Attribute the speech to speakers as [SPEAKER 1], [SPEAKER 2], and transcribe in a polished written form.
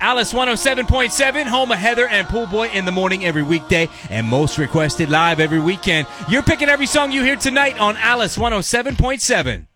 [SPEAKER 1] Alice 107.7, home of Heather and Pool Boy in the morning every weekday, and most requested live every weekend. You're picking every song you hear tonight on Alice 107.7.